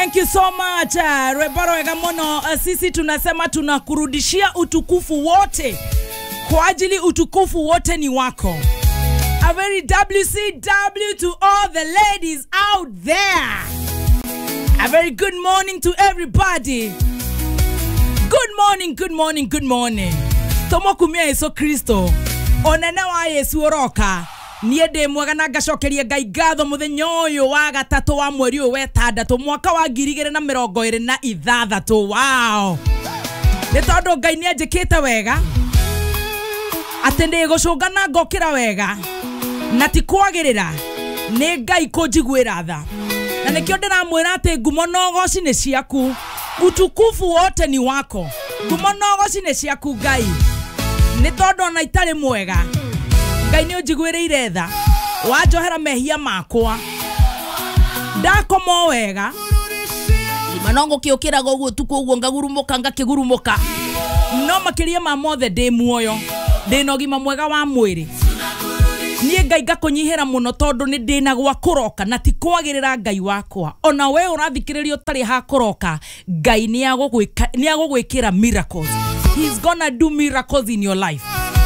Thank you so much. Rebaro Egamono, sisi tunasema tunakurudishia utukufu wote. Kwa ajili utukufu wote ni wako. A very WCW to all the ladies out there. A very good morning to everybody. Good morning, good morning, good morning. Tomo kumia Yesu Kristo. Onene wa Yesu oroka. Niende mwega na gacokeria Ngai ngatho muthenya uyu wa gatatu wa mweri uyu wetandatu mwaka wa 2026. Wow. Ni tondu Ngai ni anjikite wega atende gucungana ngokira wega na ti kwagirira ni Ngai kunjiguira tha na nikio ndiramwira ati ngumo nogoci ni ciaku, utukufu wote ni wako. Ngumo nogoci ni ciaku Ngai, ni tondu ona itari mwega Ngai ni unjiguire tha wanjohera mehia makwa ndakoma wega manongo kiokira goguo tuko ngagurumuka ngakigurumuka no makiria ma mothe ndi muoyo ndina gima mwega wa mwiri nie Ngai ngakunyihira muno tondu ni ndina gwa kuroka na ti kwagirira Ngai wakwa. Ona we urathikiririo tari ha kuroka Ngai ni agugwikira miracles. He's gonna do miracles in your life.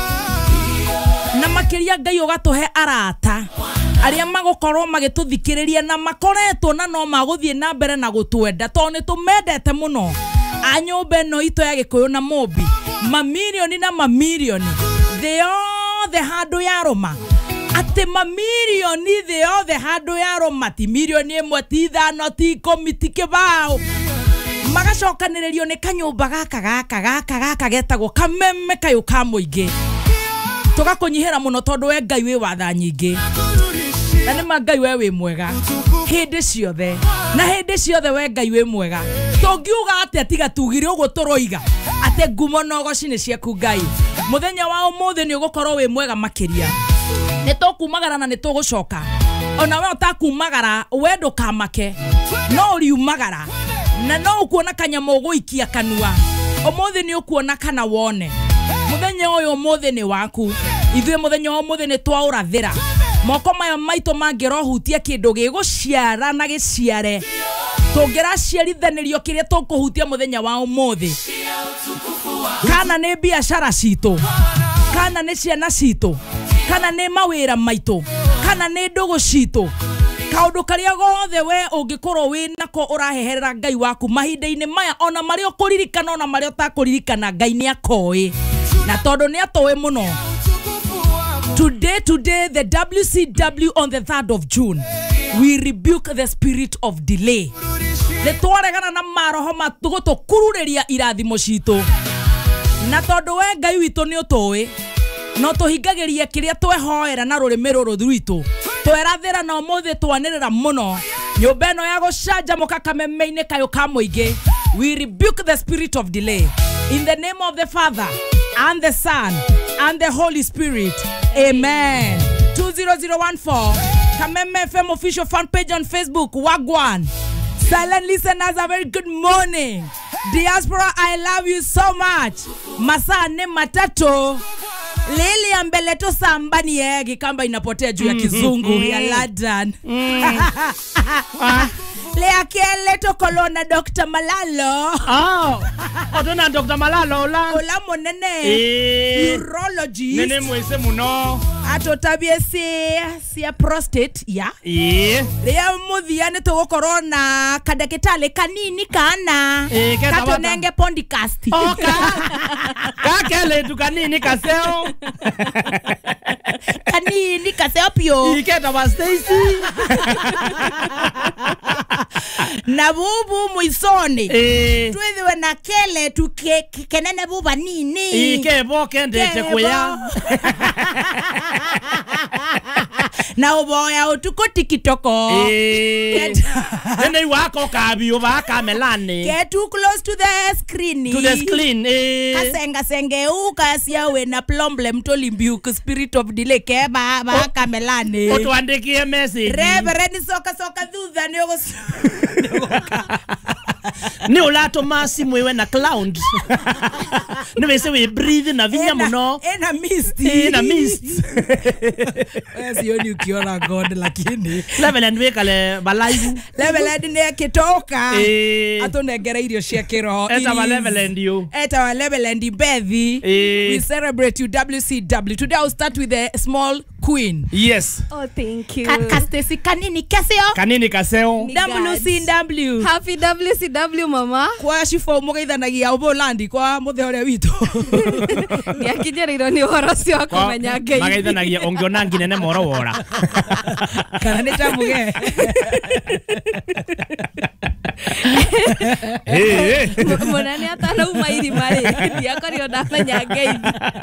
Na makiria Ngai ugatuhe arata aria magokorwo magituthikiriria na makoretwo na no maguthie na mbere na gutwenda tondu tumendete muno anyumbe no ito ya Gikuyu na Mobi mamilioni na mamilioni they all the handu ya Roma ate mamilioni they all the handu ya Roma ti milioni imwe ti ithano ti 10 ti kibao magacokaniririo ni kanyumba gaka getagwo kameme kayu ka muingi tugakunyihira muno tondu we Ngai wi watha nyingi na ni Ngai we wi mwega hindi ciothe na hindi ciothe we Ngai wi mwega tongiuga ati atiga tugire uguo turoiga ate ngumo nogoci ni ciaku Ngai muthenya wa umuthi ni ugukorwo wi mwega makiria ni tukumagara na ni tugucoka ona we utakumagara we ndukamake no uriumagara na no ukuona kanyamo guikia kanua umuthi ni ukuona kana wone muthenya uyu umuthi ni waku ithuĩ muthenya wa umuthi ni twaurathira moko maya maito mangirohutia kindu giguciara na giciare tungiraciarithanirio kiria tukuhutia muthenya wa umuthi kana ni biashara citu kana ni ciana citu kana ni mawira maitu kana ni ndugu citu kaundu karia gothe we ungikorwo wi nako uraheherera Ngai waku mahinda-ini maya ona mario kuririkana ona mario takuririkana Ngai ni akoi na tondu ni atowe muno. Today the WCW on the 3rd of June we rebuke the spirit of delay. Le twaregana na maroho matuguto kururiria irathimo citu na tondu we Ngai witu ni utowe no tuhingagiria kiria twehoera na rurimi ruru rwitu twerathira na umuthi twanirira muno nyumba ino ya gucanjamuka kameme-ini kayo ka muingi. We rebuke the spirit of delay in the name of the Father and the Son and the Holy Spirit. Amen. 20014 Kameme FM official fan page on Facebook. Wagwan. Silent listeners, a very good morning. Diaspora, I love you so much. Masa ne matato. Lili ambeleto sambani yegi kamba inapotea juu ya kizungu ya London. Lea kieleto kolona Dr. Malalo. Oh, odona Dr. Malalo Ola monene urologist. Nene mwese muno. Atotabie si prostate ya. Lea muthiane tugukorwo na kadakitale kanini kana. Katonenge podcast. Kakele tu kanini kaseo. Kanini kaseo pio. Iketa wa Stacy. Na bubu muisoni twithiwe na kele tukenene buba nini ikebo kendete kuya na uboya utuko tikitoko nene wako kabio baka melane get too close to the screen kasenga senge ukasia we na problem tolimbiuk spirit of delay ke baka melane otwandikie message reverend soka thutha ni Ni ulato masi mwewe na cloud. Ni wese we breathe na vinya muno. Ena mist. Ena mist. Sioni ukiona God lakini. Level and wake ale balaivu. Level and ne kitoka. Atonegera irio cia kiroho. Eta wa level and you. Eta wa level and bethi. We celebrate you WCW. Today I'll start with the small queen. Yes. Oh, thank you. Kastesi kanini kaseo. Kanini kaseo. WCW. Happy WCW, mama. Kwa shifo mugeithanagia Obolandi kwa muthe ore witu. Ni akinyeriro ni horo cio kumenya Ngai. Magaithanagia ongiona nginene moro wora. Kana ni tamuge. Monani atana umairi mari. Dia korio na menya Ngai.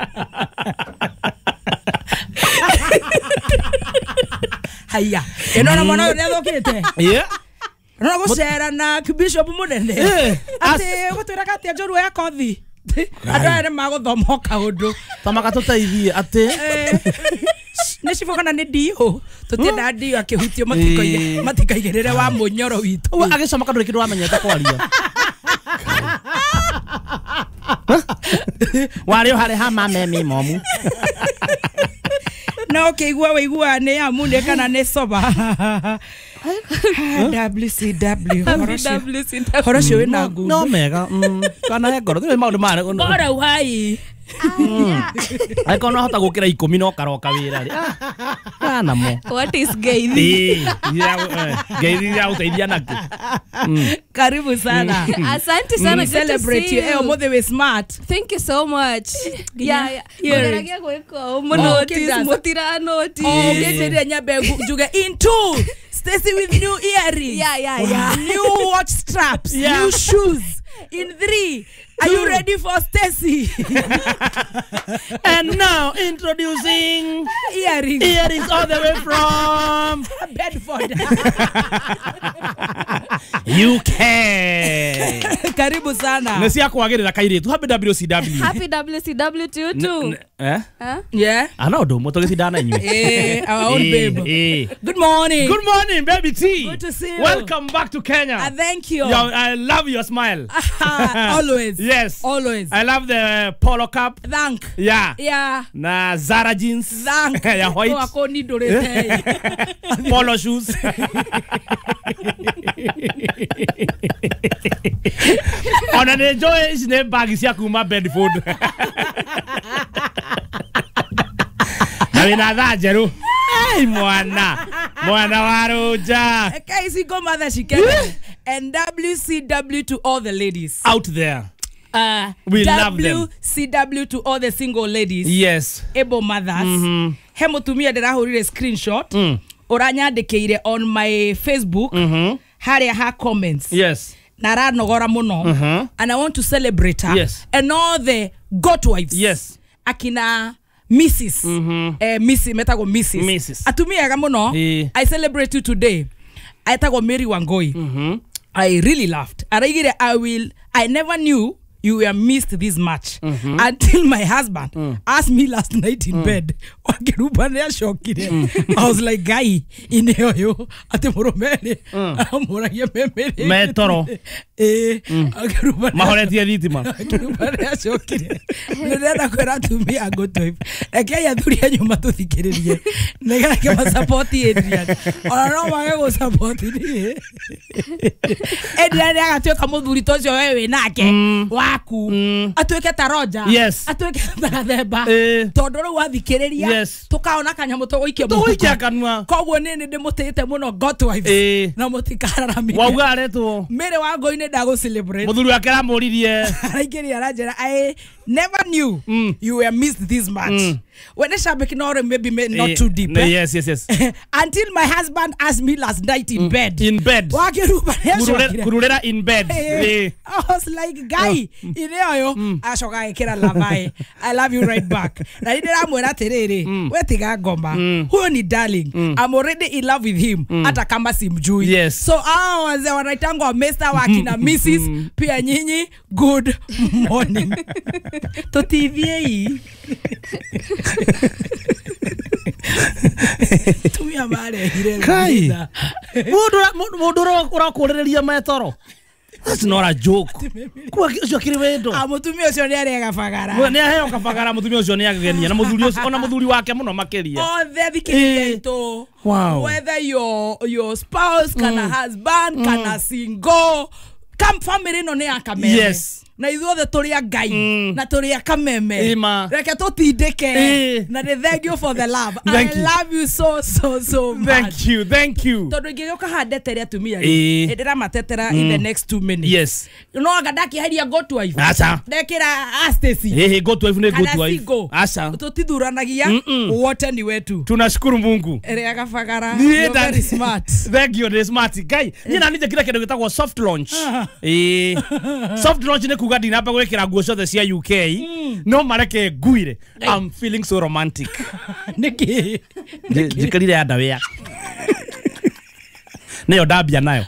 Haya. Enona mwana ore thokite. Yeah. No gucera na Bishop munene. Ati gutwira kati njuru ya kothi. Andu ere maguthoma kaundu. Tamaka tutaithie ati. Ni cibogana ni dio. Tutina dio akihutio matikaigirire wa munyoro witu. Agisoma kandu kindu wamenyete kwaria. Wario hare hama memi momu. No keigua weigua ni amune kana ne soba. WCW. WCW. Horosho wina ngu. No mega. Kana he ngoro. Thiwe maundu mare. Ora uhai. Aiko no hota gukira 10 no karoka wira ri. Kana mo. What is gaithi? Gaithi ya uteithia naki. Karibu sana. Asante sana. Celebrate you. Eh, mothe we smart. Thank you so much. Yeah. Ngeragia gwiko munotis mutira notice. Oh, ngeteria nyambe njuge into. Stacy with new earrings. Yeah. New watch straps. Yeah. New shoes. In 3. Are you ready for Stacy? And now introducing earrings all the way from Bedford. UK. Karibu sana. Nesi akwagirira kairitu. Happy WCW. Happy WCW to you too. Yeah. Ana ndo moto githidana inywe. Our own babe. Good morning. Good morning, baby T. Good to see you. Welcome back to Kenya. Thank you. I love your smile. Always. Yes. Always. I love the polo cap. Thank. Yeah. Na Zara jeans. Thank. Ya white. Wako ni dorete. Polo shoes. Ona enjoy isine bag cia kuma Bedford. Awina dhajeru. Hey mwana waruja. Kaisi goma that she can. And WCW to all the ladies out there. We love them. WCW to all the single ladies. Yes. Able mothers. He mutumia ndirahurire screenshot. Oranyandikiire on my Facebook. Haria ha comments. Yes. Naranogora muno. And I want to celebrate her. Yes. And all the goat wives. Yes. Akina Mrs. Mrs. Metago Mrs. Mrs. Atumiaga muno. I celebrate you today. Aitago Mary Wangoi. I really laughed. I never knew you were missed this much until my husband asked me last night in bed. I was like, guy, in here, at the Moromele, Metoro. Mahoretia Ditima. To me, I go to him. I can't do it. You must think it. I can support it. Or I don't want to support it. And then I took a movie to show you in Waku. Atueke taroja. Yes. Atueke taradeba. Todoro wa thikiriria. Yes. Tukaona kanyamo to goikia muhuko. Tuikia kanwa. Koguo nini ndimutite muno God wife. Na mutikara na mimi. Wauga aretwo. Mere wa ngoine ndago celebrate. Muthuri wake aramuririe. Araigiri arajera I never knew you were missed this much. When the shabiki no maybe not too deep. Yes. Until my husband asked me last night in bed. In bed. Kururera in bed. I was like, guy, ineyo ashoka ekera lavae. I love you right back. Na ndira mwera terere. Wetiga ngoma. Huyo ni darling. I'm already in love with him. Hata kama simjui. Yes. So wazee wanaitangwa Mr. wakina Mrs. Pia nyinyi good morning. To TV tumia mare hire kai mudura urakurereria metoro That's not a joke. Kwa ucio kiri wendo. Mutumia ucio ni ari gabagara. Mwe ni aheo kabagara mutumia ucio ni agegenia na muthuri ucio ona muthuri wake muno makeria. Othe thikiriria itu. Wow. Whether your spouse kana husband kana single, come family no ni akameme. Yes. Na ithuothe turi a Ngai na turi a kameme. Reke tutindike na thank you for the love. I love you so much. Thank you. Tondu ngigioka handete atumia ndira matetera in the next 2 minutes. Yes. No agadaki haria go to wife. Acha. Ndekira Stacy. Go to wife ne go to wife. Acha. Tutithuranagia wote ni wetu. Tunashukuru Mungu. Ere gabagara. You're very smart. Thank you, the smart guy. Nina nije kila kitu gitagwo soft launch. Soft launch ne kuga dinapa gwekira nguo ciothe cia UK. No mareke nguire. I'm feeling so romantic. Niki. Jikarire ya ndawea. Neyo ndambia nayo.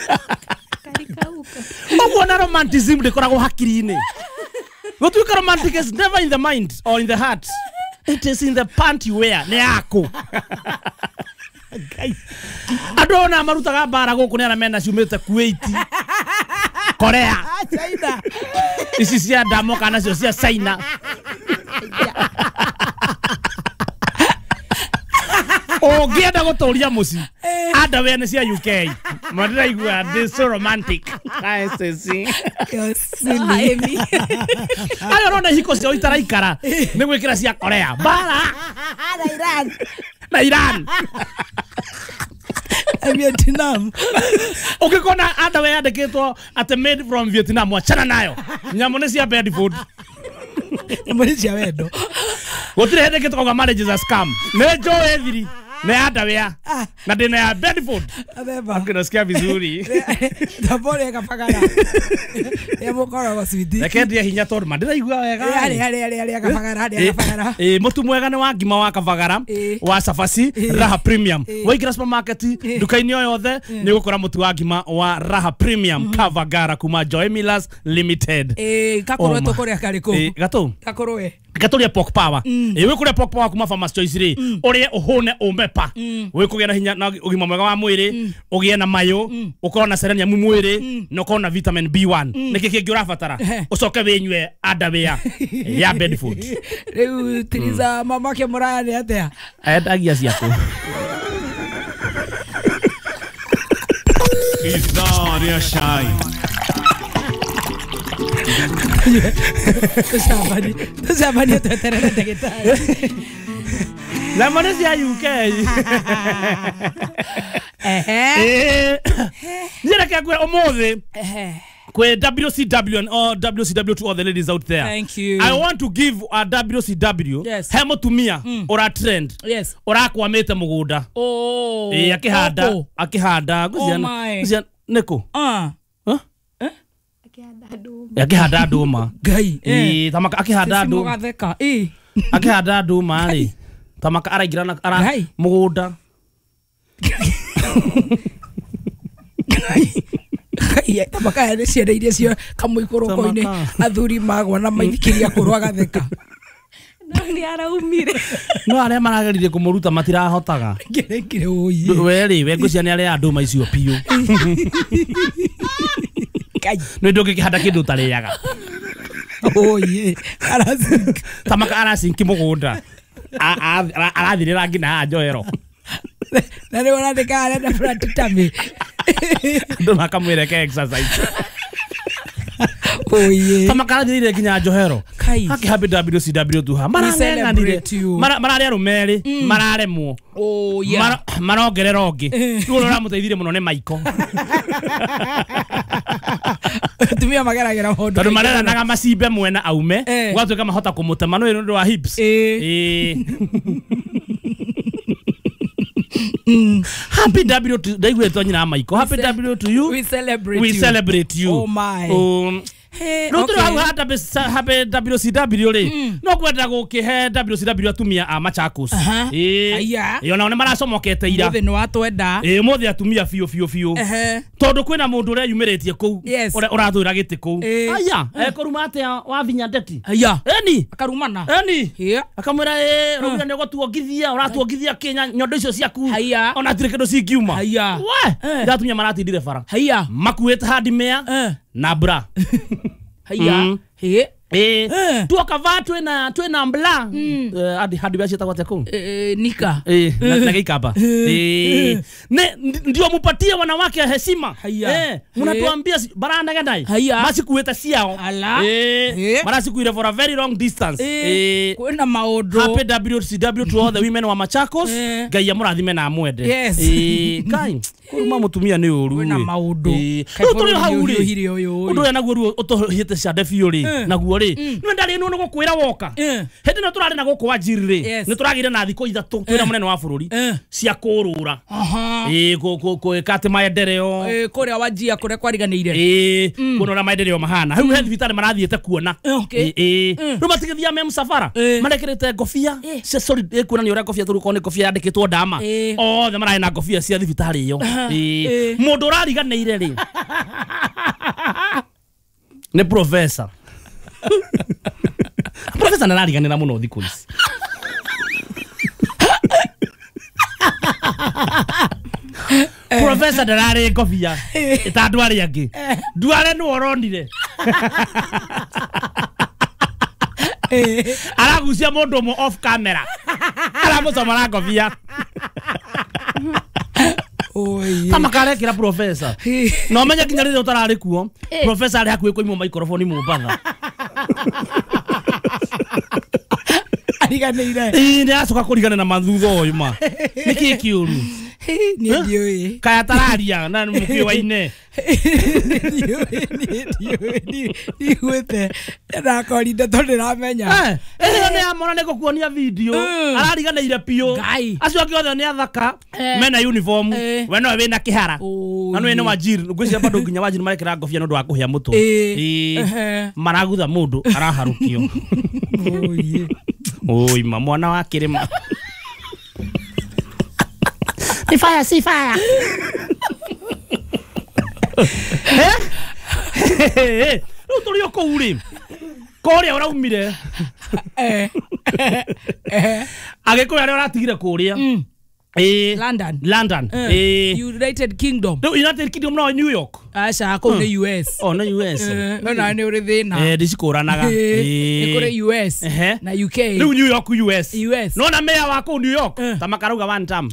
Mwana romanticism ndikoragwo hakiri-ini. Gutuika romantic is never in the mind or in the heart. It is in the pant you wear. Ne yako. Adona marutaga bara guku ne aramenda ciumite Kuwait. Korea. China. Ici cia ndamo kana cio cia China. Ngienda guturia muci andawe nĩ cia UK. Mandiraigua this so romantic. I say see. Ayo rona hiko cio itaraikara nĩ gwĩkĩra cia Korea. Bara na Iran. Vietnam. Ukikona andawe yandĩkĩtwo at made from Vietnam, wachana nayo. Nyamũ nĩ cia Bedford. Nyamũ cia wendo. Gutire hende kitu kwa marriages a scam. Ne jo every. Ne adawea. Na dena ya Bedford. Abeba. Nasikia vizuri. Tabore kapagara. Ya mukoro wa sweetie. Lekendia hinya tor mandira igua wega. Ari kapagara. Mutu mwega ni wa ngima wa kavagara wa Safasi Raha Premium. Waikira supermarket duka-ini yothe ni gukora mutu wa ngima wa Raha Premium Kavagara kuma Joy Millers Limited. Kakoro tokoria kariko. Gato. Kakoroe. Gatoria pork power. We kuria pork power kuma Farmers Choice ri. Urie uhune umepa. We kugia na hinya na ugima mwega wa mwiri, ugie na mayo, ukorwo na selenium mwiri, na ukorwo na vitamin B1. Niki kingi urabatara. Ucoke winywe adawea ya Bedford. Riu tiriza mama ke murani atia. Agia ciaku. Historia shine. Tusabani tuterere tegitari. La monesi ya UK. Nira kia kwe omothe. Kwe WCW and all WCW to all the ladies out there. Thank you. I want to give a WCW. Yes. Hemo tumia ora trend. Yes. Ora kwamete mugunda. Oh. Akihanda. Guzia neko. Akihanda nduma. Gai. Tamaka akihanda nduma. Mugatheka. Akihanda nduma ri. Tamaka aragira na ara mugunda. Ya tamaka ya ciana iria cio kamuikoroko-ini athuri magwa na maithikiria kurwa gatheka. No ni araumire. No aria maragerire kumuruta matirahotaga. Ngerekire uyi. We ngucia ni aria nduma icio piu. Kai. No ndoke kihanda kindu tariaga. Oye. Arasink. Tamaka arasinki mugunda. Arathirira ngina Njohero. Na rĩu ũrandĩka arenda buratitami. Ndũ makamwĩreke exercise. Oye. Tamaka arathirire nginya Njohero. Happy WCW tuha. Mararĩa rumeri, mararemwo. Oh yeah. Marongerera ũngĩ. Rĩu ũramuteithirie mũno nĩ Maiko. Tumia mageragera hondu. Tondũ mareranaga macimbe mwena aume, gwatuĩka mahota kũmũtema no nĩ wa hips. Happy W to Daigwe Tonyina Maiko. Happy W to you. We celebrate you. We celebrate you. Oh my. no turi hau habe WCW ri no kwenda gukihe WCW atumia a Machakos iyo nao ne maracomokete ira muthi no atwenda muthi atumia fiu tondu kwina mundu ure yumiritie ku urathura giti ku kuruma atia wavinya ndeti eni akarumana akamwira rugire ne gotuongithia uratuongithia Kenya nyondo icio ciaku ona tire kindu cingiuma we ndatumia maratindire bara makuite handimea na bra tuoka va twena mbla hadi basi takwate ku nika na geikaba ne ndio mupatie wanawake heshima mnatuambia baranda gandai basi kuweta siao basi kuire for a very long distance kwena maodo happy WCW to all the women wa Machakos gaya murathime na mwende kai kuruma mutumia ni uru kwena maodo tuli hauri undu ya naguo utohite shade fiori naguo ri no ndari no gukwira woka hindi no turari na gukwa njiri ni turagire na thiko ithatu twira munene wa bururi cia kurura ko kate maendereo kuria wajia kuria kwariganire kunora maendereo mahana hau health vitale marathiete kuona no matigithia me msafara marekerete ngofia cia solid kuona ni ora ngofia turu kone ngofia yandikitwo ndama the marai na ngofia cia thibitari iyo mundu urariganire ri ne professor professor narariganira muno thiku ici professor darare ngofia itandu ari angi duare no oronire aragucia mundu mo off camera aramucomara ngofia kama kare kira professor no menya kinya rire utarari kuo professor ari hakuwe koimwo microphone Mombatha ariganire ni asoka kurigana na mathutho uyu ma niki kiuru ni ndioi kaya tararia na mukio waine ni gwete na korinda tonde ramenya ne amona ne kuonia video arariganire pio acio angi othe ne athaka mena uniform we no we na kihara anu ene wajiri ngwiciria bado nginya wajiri marekera ngofia no ndo akuhia mutu maragutha mundu araharukio oi mwana wa kirima si fire tuli ko uri koria uraumire ageko yari aratigire kuria London United Kingdom no New York acha ko ni US no US na ni uri thina diskoranaga ni kuri US na UK New York US no na meya wa ko New York tamakarauga one time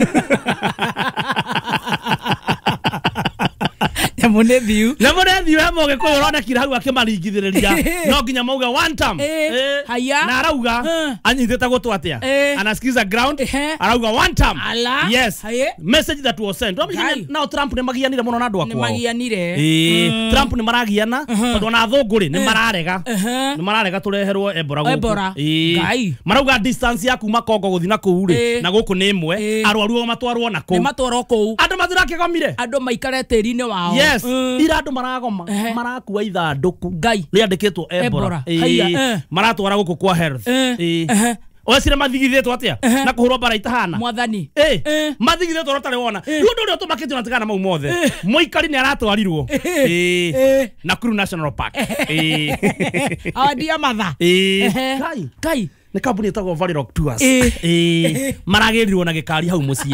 Namone view hamo ge ko urona kira hau akimaringithiriria no nginya mauga one time haya na arauga anyitheta gutwa atia anasikiza ground arauga one time yes message that was sent now Trump ne magianire muno na andu akwa Trump ne maragiana tondu na thunguri ne mararega tureherwo Ebola marauga distance ya kuma Kongo guthi na kuu ri na guku ni imwe arwaru matwarwo na kuu matwarwo kuu andu mathirake gomire andu maikare tiri-ini wao ira andu maragoma marakua ithanduku ngai riandikitwo Ebola maratwara guku kwa health Osire mathigithitwo atia na kuhurwo bara itahana mwathani mathigithitwo rotare wona ndu ndo tumakitwo na tigana mau mothe muikari ni aratwarirwo na Kuru National Park adia matha kai ni kambuni itagwo Valley Rock Tours maragirirwo na gikari hau mucie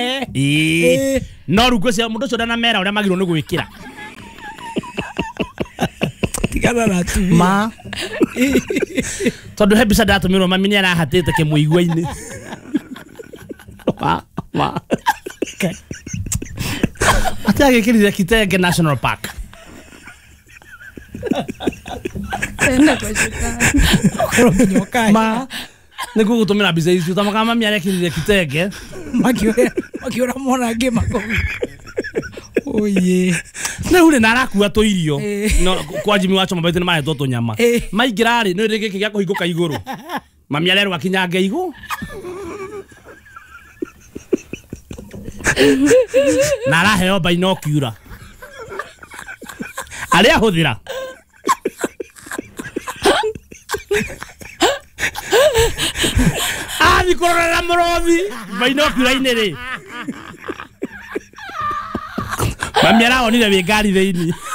no rugo cia mundu cio ndana mera uria magirwo ni gwikira tigana na tu ma tondu hebisa ndatumirwo mami ni arahatite kimuigwa-ini ma atagikirire Kitenge National Park ma niku gutumira biza icio tamaka mami arekirire Kitenge makiura mona ngimako oye na ule narakua to irio no kwa Jimmy wacho mabete mahe toto nyama maigirari no rege gya kuhinguka iguru mami alerwa kinyange igu na raheo binocular aria huthira kurora murothi binokula-inĩ rĩ mami araonire wĩ ngari thĩinĩ